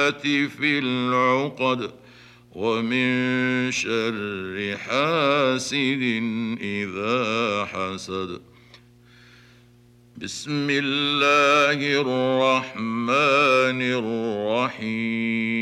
النفاثات في العقد ومن شر حاسد إذا حسد. بسم الله الرحمن الرحيم.